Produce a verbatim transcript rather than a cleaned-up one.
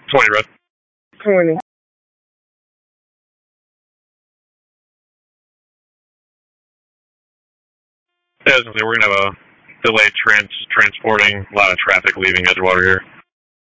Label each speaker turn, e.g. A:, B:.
A: twenty, Red.
B: twenty.
A: Yeah, we're gonna have a delayed trans transporting, a lot of traffic leaving Edgewater here.